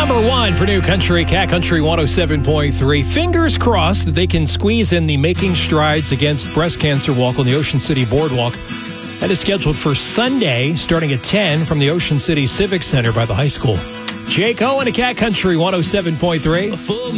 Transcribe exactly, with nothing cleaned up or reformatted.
number one for New Country, Cat Country one oh seven point three. Fingers crossed that they can squeeze in the Making Strides Against Breast Cancer walk on the Ocean City Boardwalk. That is scheduled for Sunday, starting at ten from the Ocean City Civic Center by the high school. Jake Owen at Cat Country one oh seven point three.